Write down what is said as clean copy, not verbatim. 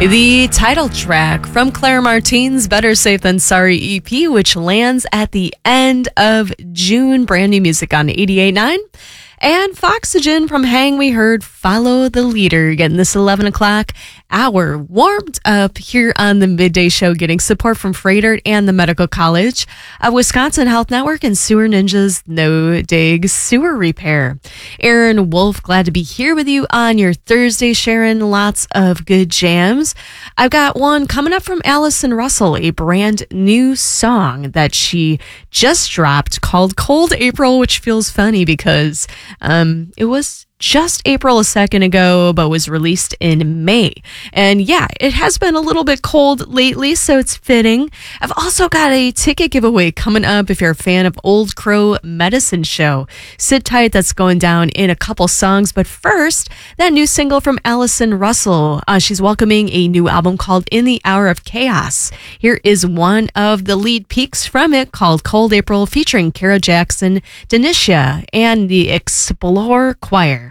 The title track from Claire Martin's Better Safe Than Sorry EP, which lands at the end of June. Brand new music on 88.9. And Foxygen from Hang, we heard Follow the Leader, getting this 11 o'clock hour warmed up here on the Midday Show, getting support from Freighter and the Medical College of Wisconsin Health Network and Sewer Ninjas No Dig Sewer Repair. Aaron Wolf, glad to be here with you on your Thursday, sharing lots of good jams. I've got one coming up from Allison Russell, a brand new song that she just dropped called Cold April, which feels funny because it was just April a second ago, but was released in May. And yeah, it has been a little bit cold lately, so it's fitting. I've also got a ticket giveaway coming up if you're a fan of Old Crow Medicine Show. Sit tight, that's going down in a couple songs. But first, that new single from Allison Russell. She's welcoming a new album called In the Hour of Chaos. Here is one of the lead peaks from it called Cold April, featuring Kara Jackson, Denisha, and the Explore Choir.